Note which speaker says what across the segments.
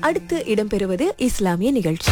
Speaker 1: அடுத்து இடம்பெறுவது இஸ்லாமிய நிகழ்ச்சி.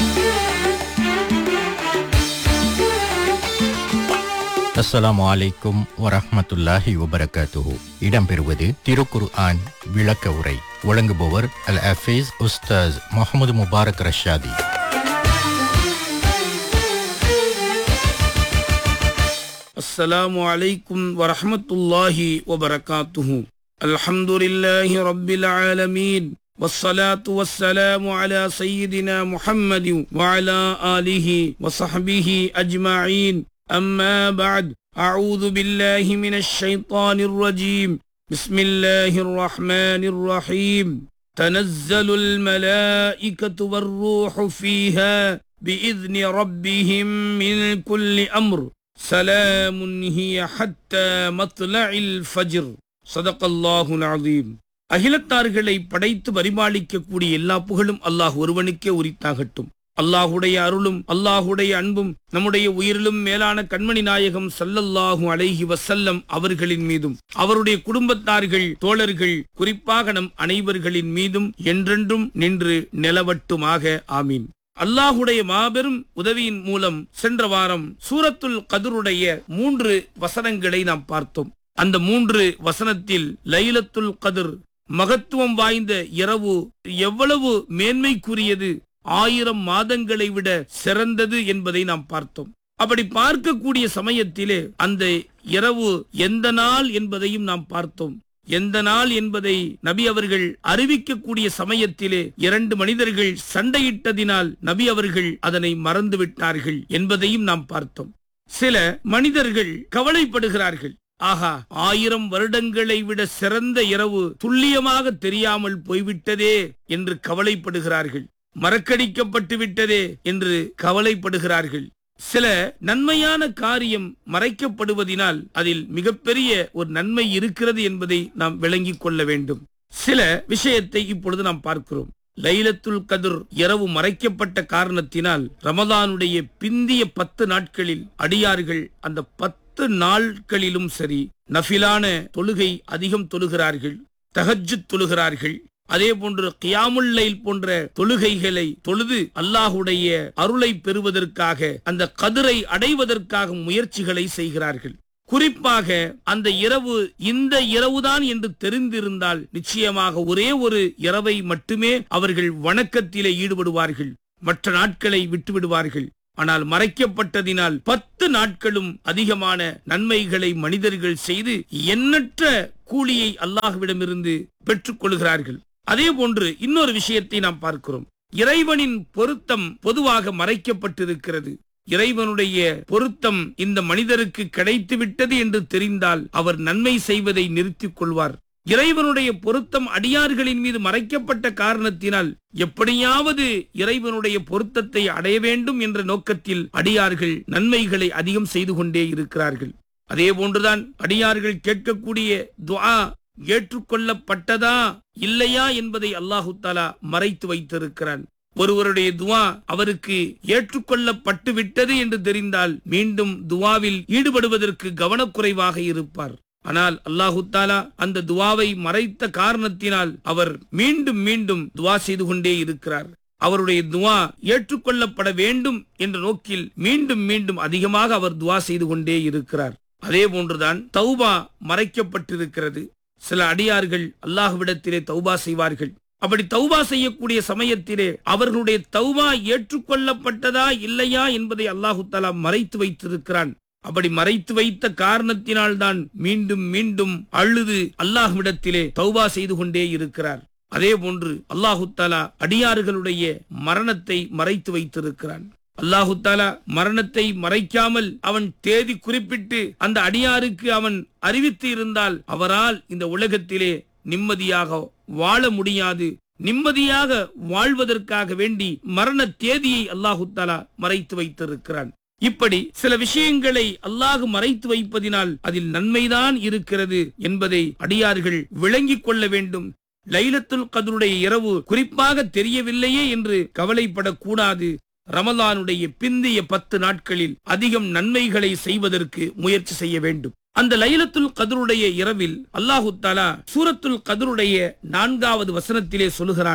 Speaker 2: அஸ்ஸலாமு அலைக்கும் வரஹ்மத்துல்லாஹி வபரகாத்துஹு. இடம்பெறுவது திருக்குர்ஆன் விளக்க உரை. வழங்குபவர் அல் ஹஃபீஸ் உஸ்தாஸ் முஹம்மது முபாரக் ரஷாதி.
Speaker 3: அஸ்ஸலாமு அலைக்கும் வரஹ்மத்துல்லாஹி வபரகாத்துஹு. அல்ஹம்துலில்லாஹி ரப்பில் ஆலமீன். வஸ்ஸலாத்து வஸ்ஸலாமு அலா சய்யிதினா முஹம்மதின் வஅலா ஆலிஹி வஸஹ்பிஹி அஜ்மஈன். أما بعد أعوذ بالله من الشيطان الرجيم. بسم الله الرحمن الرحيم. تنزل الملائكة والروح فيها بإذن ربهم من كل أمر سلام هي حتى مطلع الفجر. صدق الله العظيم. அகிலத்தார்களை படைத்து பரிபாலிக்கக்கூடிய எல்லா புகழும் அல்லாஹ் ஒருவனுக்கே உரித்தாகட்டும். அல்லாஹுடைய அருளும் அல்லாஹுடைய அன்பும் நம்முடைய உயிரிலும் மேலான கண்மணி நாயகம் ஸல்லல்லாஹு அலைஹி வஸல்லம் அவர்களின் மீதும் அவருடைய குடும்பத்தார்கள் தோழர்கள் குறிப்பாக நம் அனைவர்களின் மீதும் என்றென்றும் நின்று நிலவட்டுமாக. ஆமீன். அல்லாஹுடைய மாபெரும் உதவியின் மூலம் சென்ற வாரம் சூரத்துல் கத்ருடைய 3 வசனங்களை நாம் பார்த்தோம். அந்த 3 வசனத்தில் லைலத்துல் கத்ர் மகத்துவம் வாய்ந்த இரவு எவ்வளவு மேன்மைக்குரியது, 1000 மாதங்களை விட சிறந்தது என்பதை நாம் பார்த்தோம். அப்படி பார்க்கக்கூடிய சமயத்திலே அந்த இரவு எந்த நாள் என்பதையும் நாம் பார்த்தோம். எந்த நாள் என்பதை நபி அவர்கள் அறிவிக்கக்கூடிய சமயத்திலே 2 மனிதர்கள் சண்டையிட்டதினால் நபி அவர்கள் அதனை மறந்துவிட்டார்கள் என்பதையும் நாம் பார்த்தோம். சில மனிதர்கள் கவலைப்படுகிறார்கள், ஆகா 1000 வருடங்களை விட சிறந்த இரவு துல்லியமாக தெரியாமல் போய்விட்டதே என்று கவலைப்படுகிறார்கள். மறக்கடிக்கப்பட்டு விட்டதே என்று கவலைப்படுகிறார்கள். சில நன்மையான காரியம் மறைக்கப்படுவதினால் அதில் மிகப்பெரிய ஒரு நன்மை இருக்கிறது என்பதை நாம் விளங்கிக் கொள்ள வேண்டும். சில விஷயத்தை இப்பொழுது நாம் பார்க்கிறோம். லைலத்துல் கத்ர் இரவு மறைக்கப்பட்ட காரணத்தினால் ரமலானுடைய பிந்திய 10 நாட்களில் அடியார்கள் அந்த 10 நாட்களிலும் சரி நஃபிலான தொழுகை அதிகம் தொழுகிறார்கள், தஹஜ்ஜுத் தொழுகிறார்கள். அதே போன்று கியாமுல் லைல் போன்ற தொழுகைகளை தொழுது அல்லாஹுடைய அருளை பெறுவதற்காக அந்த கதிரை அடைவதற்காக முயற்சிகளை செய்கிறார்கள். குறிப்பாக அந்த இரவு இந்த இரவுதான் என்று தெரிந்திருந்தால் நிச்சயமாக ஒரே ஒரு இரவை மட்டுமே அவர்கள் வணக்கத்திலே ஈடுபடுவார்கள், மற்ற நாட்களை விட்டுவிடுவார்கள். ஆனால் மறைக்கப்பட்டதினால் 10 நாட்களும் அதிகமான நன்மைகளை மனிதர்கள் செய்து எண்ணற்ற கூலியை அல்லாஹ்விடமிருந்து பெற்றுக் கொள்கிறார்கள். அதே போன்று இன்னொரு விஷயத்தை நாம் பார்க்கிறோம். இறைவனின் பொருத்தம் பொதுவாக மறைக்கப்பட்டிருக்கிறது. இறைவனுடைய பொருத்தம் இந்த மனிதருக்கு கிடைத்து விட்டது என்று தெரிந்தால் அவர் நன்மை செய்வதை நிறுத்திக் கொள்வார். இறைவனுடைய பொருத்தம் அடியார்களின் மீது மறைக்கப்பட்ட காரணத்தினால் எப்படியாவது இறைவனுடைய பொருத்தத்தை அடைய வேண்டும் என்ற நோக்கத்தில் அடியார்கள் நன்மைகளை அதிகம் செய்து கொண்டே இருக்கிறார்கள். அதே போன்றுதான் அடியார்கள் கேட்கக்கூடிய துஆ ஏற்றுக்கொள்ளப்பட்டதா இல்லையா என்பதை அல்லாஹு தஆலா மறைத்து வைத்திருக்கிறான். ஒருவருடைய துஆ அவருக்கு ஏற்றுக்கொள்ளப்பட்டு விட்டது என்று தெரிந்தால் மீண்டும் துஆவில் ஈடுபடுவதற்கு கவனக்குறைவாக இருப்பார். ஆனால் அல்லாஹு தஆலா அந்த துஆவை மறைத்த காரணத்தினால் அவர் மீண்டும் மீண்டும் துஆ செய்து கொண்டே இருக்கிறார். அவருடைய துஆ ஏற்றுக்கொள்ளப்பட வேண்டும் என்ற நோக்கில் மீண்டும் மீண்டும் அதிகமாக அவர் துஆ செய்து கொண்டே இருக்கிறார். அதே போன்றுதான் தௌபா மறைக்கப்பட்டிருக்கிறது. சில அடியார்கள் அல்லாஹ்விடத்திலே தௌபா செய்வார்கள். அப்படி தௌபா செய்யக்கூடிய சமயத்திலே அவர்களுடைய தௌபா ஏற்றுக்கொள்ளப்பட்டதா இல்லையா என்பதை அல்லாஹு தஆலா மறைத்து வைத்திருக்கிறான். அப்படி மறைத்து வைத்த காரணத்தினால் தான் மீண்டும் மீண்டும் அழுது அல்லாஹ்விடத்திலே தௌபா செய்து கொண்டே இருக்கிறார். அதே போன்று அல்லாஹு தஆலா அடியார்களுடைய மரணத்தை மறைத்து வைத்திருக்கிறான். அல்லாஹு தஆலா மரணத்தை மறைக்காமல் அவன் தேதி குறிப்பிட்டு அந்த அடியாருக்கு அவன் அறிவித்து இருந்தால் அவரால் இந்த உலகத்திலே நிம்மதியாக வாழ முடியாது. நிம்மதியாக வாழ்வதற்காக வேண்டி மரண தேதியை அல்லாஹு தஆலா மறைத்து வைத்திருக்கிறான். இப்படி சில விஷயங்களை அல்லாஹ் மறைத்து வைப்பதினால் அதில் நன்மைதான் இருக்கிறது என்பதை அடியார்கள் விளங்கிக் கொள்ள வேண்டும். லைலத்துல் கத்ருடைய இரவு குறிப்பாக தெரியவில்லையே என்று கவலைப்படக்கூடாது. ரமலானுடைய பிந்திய 10 நாட்களில் அதிகம் நன்மைகளை செய்வதற்கு முயற்சி செய்ய வேண்டும். அந்த லைலத்துல் கத்ருடைய இரவில் அல்லாஹு தஆலா சூரத்துல் கத்ருடைய 4வது வசனத்திலே சொல்கிறான்,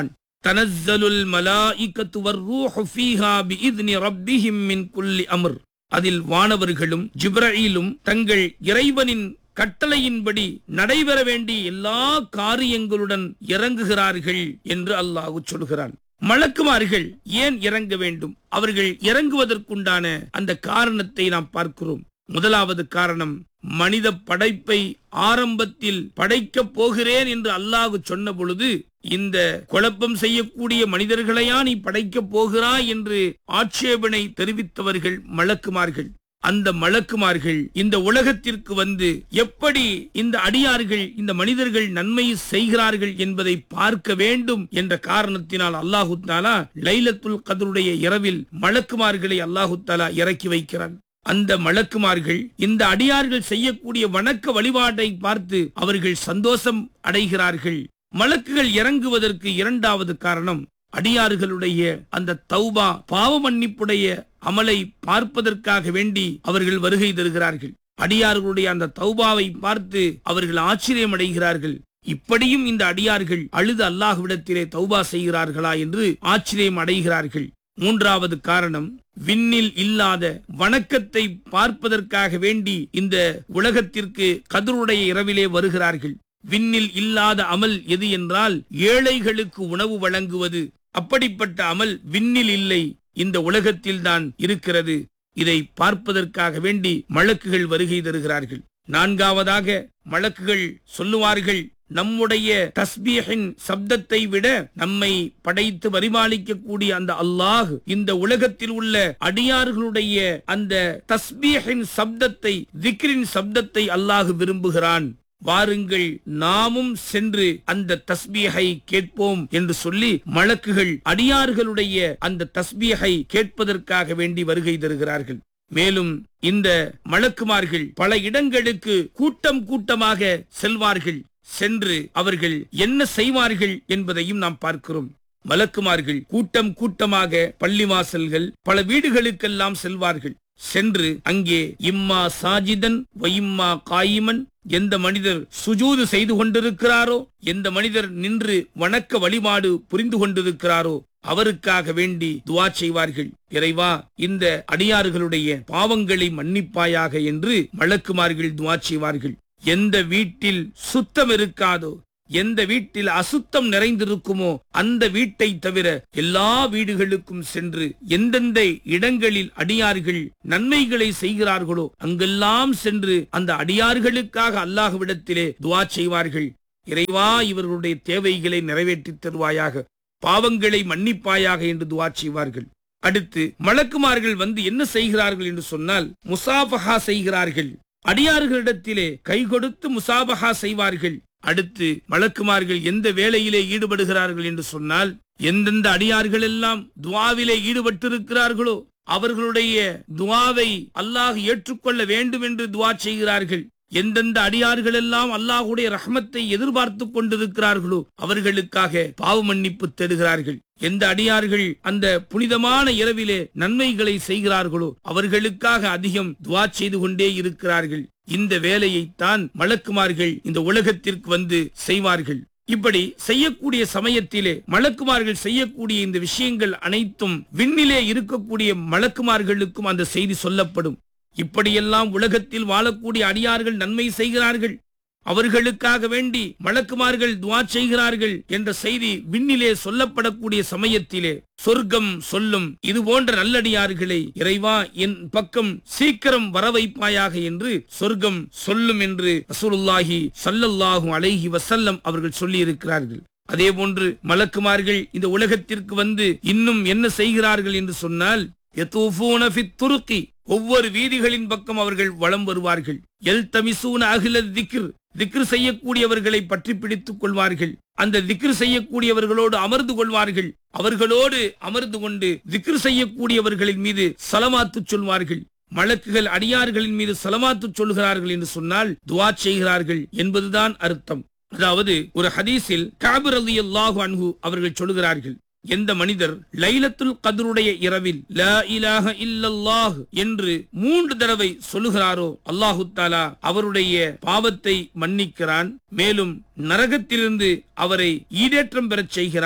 Speaker 3: தனஸ்ஸலுல் மலாயிகத்து வர்ரூஹு ஃபீஹா பிஇذن ரப்பிஹிம் மின் குல்லி அம்ர். அதில் வானவர்களும் ஜிப்ரஈலும் தங்கள் இறைவனின் கட்டளையின்படி நடைபெற வேண்டிய எல்லா காரியங்களுடன் இறங்குகிறார்கள் என்று அல்லாஹ் சொல்கிறான். மலக்குமார்கள் ஏன் இறங்க வேண்டும்? அவர்கள் இறங்குவதற்குண்டான அந்த காரணத்தை நாம் பார்க்கிறோம். முதலாவது காரணம், மனித படைப்பை ஆரம்பத்தில் படைக்கப் போகிறேன் என்று அல்லாஹ் சொன்ன பொழுது, இந்த குழப்பம் செய்யக்கூடிய மனிதர்களையா நீ படைக்கப் போகிறாய் என்று ஆட்சேபனை தெரிவித்தவர்கள் மலக்குமார்கள். அந்த மலக்குமார்கள் இந்த உலகத்திற்கு வந்து எப்படி இந்த அடியார்கள், இந்த மனிதர்கள் நன்மை செய்கிறார்கள் என்பதை பார்க்க வேண்டும் என்ற காரணத்தினால் அல்லாஹு தஆலா லைலத்துல் கத்ருடைய இரவில் மலக்குமார்களை அல்லாஹு தஆலா இறக்கி வைக்கிறான். அந்த மலக்குமார்கள் இந்த அடியார்கள் செய்யக்கூடிய வணக்க வழிபாட்டை பார்த்து அவர்கள் சந்தோஷம் அடைகிறார்கள். மலக்குகள் இறங்குவதற்கு இரண்டாவது காரணம், அடியார்களுடைய அந்த தௌபா, பாவ மன்னிப்புடைய அமலை பார்ப்பதற்காக வேண்டி அவர்கள் வருகை தருகிறார்கள். அடியார்களுடைய அந்த தௌபாவை பார்த்து அவர்கள் ஆச்சரியம் அடைகிறார்கள். இப்படியும் இந்த அடியார்கள் அழுது அல்லாஹ்விடத்திலே தௌபா செய்கிறார்களா என்று ஆச்சரியம் அடைகிறார்கள். மூன்றாவது காரணம், விண்ணில் இல்லாத வணக்கத்தை பார்ப்பதற்காக வேண்டி இந்த உலகத்திற்கு கத்ருடைய இரவிலே வருகிறார்கள். விண்ணில் இல்லாத அமல் எது என்றால் ஏழைகளுக்கு உணவு வழங்குவது. அப்படிப்பட்ட அமல் விண்ணில் இல்லை, இந்த உலகத்தில் தான் இருக்கிறது. இதை பார்ப்பதற்காக வேண்டி மலக்குகள் வருகை தருகிறார்கள். நான்காவதாக மலக்குகள் சொல்லுவார்கள், நம்முடைய தஸ்பீஹின் சப்தத்தை விட நம்மை படைத்து பரிமாளிக்கக்கூடிய அந்த அல்லாஹ் இந்த உலகத்தில் உள்ள அடியார்களுடைய அந்த தஸ்பீஹின் சப்தத்தை, திக்ரின் சப்தத்தை அல்லாஹ் விரும்புகிறான். வாருங்கள் நாமும் சென்று அந்த தஸ்பீஹை கேட்போம் என்று சொல்லி மலக்குகள் அடியார்களுடைய அந்த தஸ்பீஹை கேட்பதற்காக வேண்டி வருகை தருகிறார்கள். மேலும் இந்த மலக்குமார்கள் பல இடங்களுக்கு கூட்டம் கூட்டமாக செல்வார்கள். சென்று அவர்கள் என்ன செய்வார்கள் என்பதையும் நாம் பார்க்கிறோம். மலக்குமார்கள் கூட்டம் கூட்டமாக பள்ளிவாசல்கள், பல வீடுகளுக்கெல்லாம் செல்வார்கள். சென்று அங்கே இம்மா சாஜிதன் வயிம்மா காயிமன், எந்த மனிதர் சுஜூது செய்து கொண்டிருக்கிறாரோ, எந்த மனிதர் நின்று வணக்க வழிபாடு புரிந்து கொண்டிருக்கிறாரோ அவருக்காக வேண்டி துஆ செய்வார்கள். இறைவா, இந்த அடியார்களுடைய பாவங்களை மன்னிப்பாயாக என்று மலக்குமார்கள் துஆ செய்வார்கள். எந்த வீட்டில் சுத்தம் இருக்காதோ, எந்த வீட்டில் அசுத்தம் நிறைந்திருக்குமோ அந்த வீட்டை தவிர எல்லா வீடுகளுக்கும் சென்று எந்தெந்த இடங்களில் அடியார்கள் நன்மைகளை செய்கிறார்களோ அங்கெல்லாம் சென்று அந்த அடியார்களுக்காக அல்லாஹ்விடத்திலே துஆ செய்வார்கள். இறைவா, இவர்களுடைய தேவைகளை நிறைவேற்றி தருவாயாக, பாவங்களை மன்னிப்பாயாக என்று துஆ செய்வார்கள். அடுத்து மலக்குமார்கள் வந்து என்ன செய்கிறார்கள் என்று சொன்னால், முசாபஹா செய்கிறார்கள். அடியார்களிடத்திலே கை கொடுத்து முசாபஹா செய்வார்கள். அடுத்து மலக்குமார்கள் எந்த வேளையிலே ஈடுபடுகிறார்கள் என்று சொன்னால், எந்தெந்த அடியார்கள் எல்லாம் துஆவிலே ஈடுபட்டிருக்கிறார்களோ அவர்களுடைய துஆவை அல்லாஹ் ஏற்றுக்கொள்ள வேண்டும் என்று துஆ செய்கிறார்கள். எந்தெந்த அடியார்கள் எல்லாம் அல்லாஹ்வுடைய ரஹ்மத்தை எதிர்பார்த்து கொண்டிருக்கிறார்களோ அவர்களுக்காக பாவ மன்னிப்பு தேடுகிறார்கள். எந்த அடியார்கள் அந்த புனிதமான இரவிலே நன்மைகளை செய்கிறார்களோ அவர்களுக்காக அதிகம் துஆ செய்து கொண்டே இருக்கிறார்கள். இந்த வேலையைத்தான் மலக்குமார்கள் இந்த உலகத்திற்கு வந்து செய்வார்கள். இப்படி செய்யக்கூடிய சமயத்திலே மலக்குமார்கள் செய்யக்கூடிய இந்த விஷயங்கள் அனைத்தும் விண்ணிலே இருக்கக்கூடிய மலக்குமார்களுக்கும் அந்த செய்தி சொல்லப்படும். இப்படியெல்லாம் உலகத்தில் வாழக்கூடிய அடியார்கள் நன்மை செய்கிறார்கள், அவர்களுக்காக வேண்டி மலக்குமார்கள் துஆ செய்கிறார்கள் என்ற செய்தி விண்ணிலே சொல்லப்படக்கூடிய சமயத்திலே சொர்க்கம் சொல்லும், இது போன்ற நல்லடியார்களை இறைவா என் பக்கம் சீக்கிரம் வர வைப்பாயாக என்று சொர்க்கம் சொல்லும் என்று ரசூலுல்லாஹி ஸல்லல்லாஹு அலைஹி வஸல்லம் அவர்கள் சொல்லி இருக்கிறார்கள். அதே போன்று மலக்குமார்கள் இந்த உலகத்திற்கு வந்து இன்னும் என்ன செய்கிறார்கள் என்று சொன்னால், யதூஃபூன ஃபித் துருக்கி, ஒவ்வொரு வீதிகளின் பக்கம் அவர்கள் வலம் வருவார்கள். யல்தமிசூன அஹ்லல் திக்ர், திக்ர் செய்யக்கூடியவர்களை பற்றி பிடித்துக் கொள்வார்கள். அந்த திக்ர் செய்யக்கூடியவர்களோடு அமர்ந்து கொள்வார்கள். அவர்களோடு அமர்ந்து கொண்டு திக்ர் செய்யக்கூடியவர்களின் மீது ஸலவாத்து சொல்வார்கள். மலக்குகள் அடியார்களின் மீது ஸலவாத்து சொல்கிறார்கள் என்று சொன்னால் துஆ செய்கிறார்கள் என்பதுதான் அர்த்தம். அதாவது ஒரு ஹதீஸில் கஅப் ரலியல்லாஹு அன்ஹு அவர்கள் சொல்கிறார்கள், எந்த மனிதர் லைலத்துல் கத்ருடைய இரவில் லா இலாஹ இல்லல்லாஹ் என்று 3 தடவை சொல்லுகிறாரோ அல்லாஹு தஆலா அவருடைய பாவத்தை மன்னிக்கிறான். மேலும் நரகத்திலிருந்து அவரை ஈடேற்றம் பெறச் செய்கிறான்.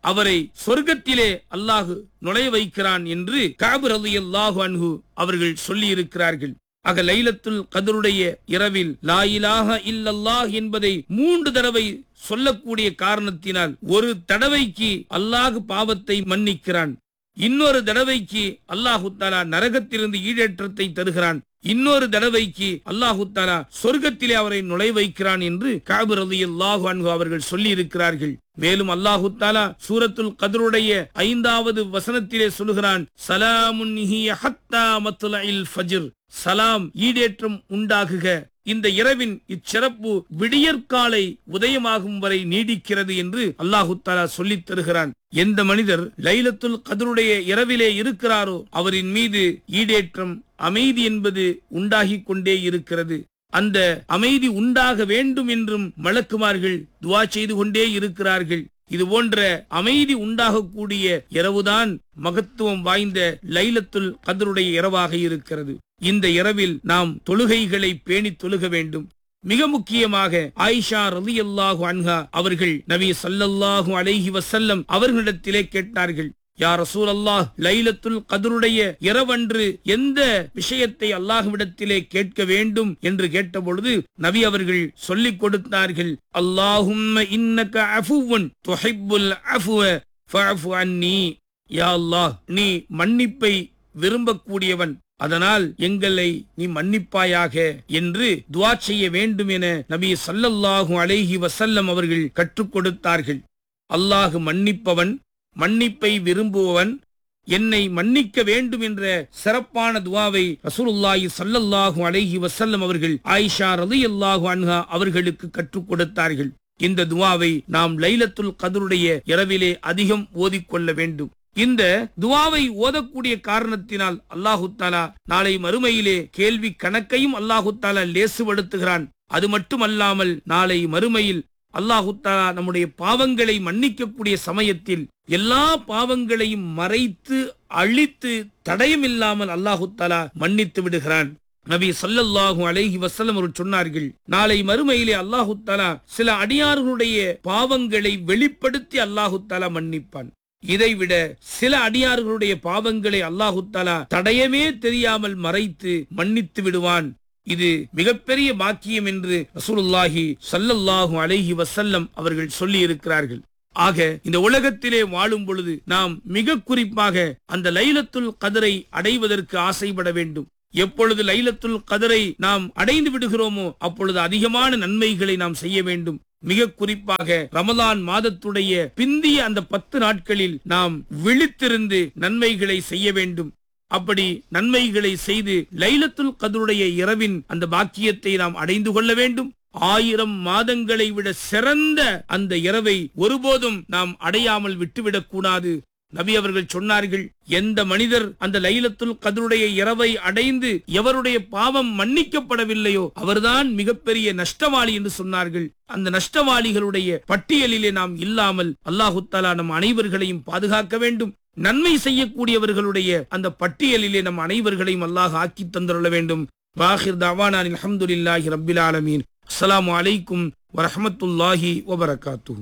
Speaker 3: அவரை சொர்க்கத்திலே அல்லாஹ் நுழைய வைக்கிறான் என்று கஅப் ரலியல்லாஹு அன்ஹு அவர்கள் சொல்லி இருக்கிறார்கள். ஆக லைலத்துல் கத்ருடைய இரவில் லா இலாஹ இல்லல்லாஹ் என்பதை 3 தடவை சொல்லக்கூடிய காரணத்தினால் ஒரு தடவைக்கு அல்லாஹ் பாவத்தை மன்னிக்கிறான், இன்னொரு தடவைக்கு அல்லாஹு தஆலா நரகத்திலிருந்து ஈடேற்றத்தை தருகிறான், இன்னொரு தடவைக்கு அல்லாஹு தஆலா சொர்க்கத்திலே அவரை நுழைய வைக்கிறான் என்று கஅப் ரலியல்லாஹு அன்ஹு அவர்கள் சொல்லி இருக்கிறார்கள். மேலும் அல்லாஹு தஆலா சூரத்துல் கத்ருடைய 5வது வசனத்திலே சொல்கிறான், ஸலாமுன் ஹிய ஹத்தா மத்லஇல் ஃபஜ்ர், சலாம் ஈடேற்றம் உண்டாகுக. இந்த இரவின் இச்சிறப்பு விடியற்காலை உதயமாகும் வரை நீடிக்கிறது என்று அல்லாஹு தஆலா சொல்லித் தருகிறான். எந்த மனிதர் லைலத்துல் கத்ருடைய இரவிலே இருக்கிறாரோ அவரின் மீது ஈடேற்றம், அமைதி என்பது உண்டாகிக் கொண்டே இருக்கிறது. அந்த அமைதி உண்டாக வேண்டும் என்றும் மலக்குமார்கள் துஆ செய்து கொண்டே இருக்கிறார்கள். இது போன்ற அமைதி உண்டாகக்கூடிய இரவுதான் மகத்துவம் வாய்ந்த லைலத்துல் கத்ருடைய இரவாக இருக்கிறது. இந்த இரவில் நாம் தொழுகைகளை பேணி தொழுக வேண்டும். மிக முக்கியமாக ஆயிஷா ரலியல்லாஹு அன்ஹா அவர்கள் நபி ஸல்லல்லாஹு அலைஹி வஸல்லம் அவர்களிடத்திலே கேட்டார்கள், யா ரசூலல்லாஹ், லைலத்துல் கத்ருடைய இரவன்று எந்த விஷயத்தை அல்லாஹ்விடத்திலே கேட்க வேண்டும் என்று கேட்டபொழுது நபி அவர்கள் சொல்லிக் கொடுத்தார்கள், அல்லாஹும்ம இன்னக அஃபுவுன் துஹிப்புல் அஃப்வ ஃபஅஃபு அன்னி. யா அல்லாஹ், நீ மன்னிப்பை விரும்பக்கூடியவன், அதனால் எங்களை நீ மன்னிப்பாயாக என்று துஆ செய்ய வேண்டும் என நபி ஸல்லல்லாஹு அலைஹி வஸல்லம் அவர்கள் கற்றுக் கொடுத்தார்கள். அல்லாஹ் மன்னிப்பவன், மன்னிப்பை விரும்புபவன், என்னை மன்னிக்க வேண்டும் என்ற சிறப்பான துஆவை ரசூலுல்லாஹி ஸல்லல்லாஹு அலைஹி வஸல்லம் அவர்கள் ஆயிஷா ரலியல்லாஹு அன்ஹா அவர்களுக்கு கற்றுக் கொடுத்தார்கள். இந்த துஆவை நாம் லைலத்துல் கத்ருடைய இரவிலே அதிகம் ஓதிக்கொள்ள வேண்டும். இந்த துஆவை ஓதக்கூடிய காரணத்தினால் அல்லாஹு தஆலா நாளை மறுமையிலே கேள்வி கணக்கையும் அல்லாஹு தஆலா லேசுபடுத்துகிறான். அது மட்டுமல்லாமல் நாளை மறுமையில் அல்லாஹு தஆலா நம்முடைய பாவங்களை மன்னிக்கக்கூடிய சமயத்தில் எல்லா பாவங்களையும் மறைத்து அழித்து தடயமில்லாமல் அல்லாஹு தஆலா மன்னித்து விடுகிறான். நபி ஸல்லல்லாஹு அலைஹி வஸல்லம் அவர்கள் சொன்னார்கள், நாளை மறுமையிலே அல்லாஹு தஆலா சில அடியார்களுடைய பாவங்களை வெளிப்படுத்தி அல்லாஹு தஆலா மன்னிப்பான். இதைவிட சில அடியார்களுடைய பாவங்களை அல்லாஹு தஆலா தடயமே தெரியாமல் மறைத்து மன்னித்து விடுவான். இது மிகப்பெரிய பாக்கியம் என்று ரசூலுல்லாஹி ஸல்லல்லாஹு அலைஹி வஸல்லம் அவர்கள் சொல்லி இருக்கிறார்கள். ஆக இந்த உலகத்திலே வாழும் பொழுது நாம் மிக குறிப்பாக அந்த லைலத்துல் கத்ரை அடைவதற்கு ஆசைப்பட வேண்டும். எப்பொழுது லைலத்துல் கத்ரை நாம் அடைந்து விடுகிறோமோ அப்பொழுது அதிகமான நன்மைகளை நாம் செய்ய வேண்டும். மிக குறிப்பாக ரமலான் மாதத்துடைய பிந்திய அந்த 10 நாட்களில் நாம் விழித்திருந்து நன்மைகளை செய்ய வேண்டும். அப்படி நன்மைகளை செய்து லைலத்துல் கத்ருடைய இரவின் அந்த பாக்கியத்தை நாம் அடைந்து கொள்ள வேண்டும். 1000 மாதங்களை விட சிறந்த அந்த இரவை ஒருபோதும் நாம் அடையாமல் விட்டுவிடக் கூடாது. நபி அவர்கள் சொன்னார்கள், எந்த மனிதர் அந்த லைலத்துல் கத்ருடைய இரவை அடைந்து எவருடைய பாவம் மன்னிக்கப்படவில்லையோ அவர்தான் மிகப்பெரிய நஷ்டவாளி என்று சொன்னார்கள். அந்த நஷ்டவாளிகளுடைய பட்டியலிலே நாம் இல்லாமல் அல்லாஹு தஆலா நம் அனைவர்களையும் பாதுகாக்க வேண்டும். நன்மை செய்யக்கூடியவர்களுடைய அந்த பட்டியலிலே நம் அனைவர்களையும் அல்லாஹ் ஆக்கி தந்துள்ள வேண்டும். வாஹிர் தஅவானா அல்ஹம்துலில்லாஹி ரப்பில் ஆலமீன். அஸ்ஸலாமு அலைக்கும் வரஹ்மத்துல்லாஹி வபரகாத்துஹு.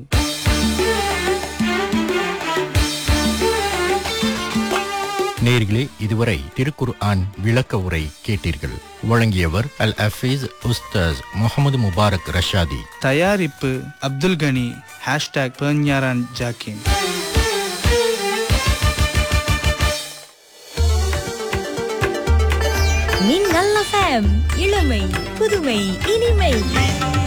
Speaker 2: நேயர்களே, இதுவரை திருக்குர்ஆன் விளக்க உரை கேட்டீர்கள். வழங்கியவர் அல் ஹஃபீஸ் உஸ்தாஸ் முகமது முபாரக் ரஷாதி.
Speaker 4: தயாரிப்பு அப்துல் கனி #பெர்ஞாரான் ஜாக்கின்.
Speaker 5: மின்னல் FM, இளமை புதுமை இனிமை.